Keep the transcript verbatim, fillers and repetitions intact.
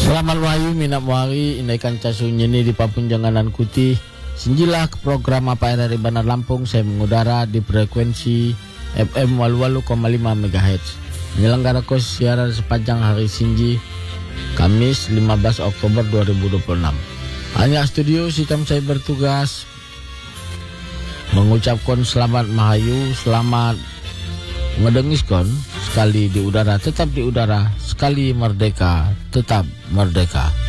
Selamat wahyu minap wari indai kanca sunyeni di papunjanganan kuti. Sinjilah ke program apa R R I Bandar Lampung saya mengudara di frekuensi F M walu koma lima megahertz. Menyelenggarakan siaran sepanjang hari Sinji Kamis lima belas Oktober dua ribu dua puluh enam. Hanya studio sistem saya bertugas mengucapkan selamat mahayu, selamat ngedengiskon, sekali di udara tetap di udara, sekali merdeka tetap merdeka.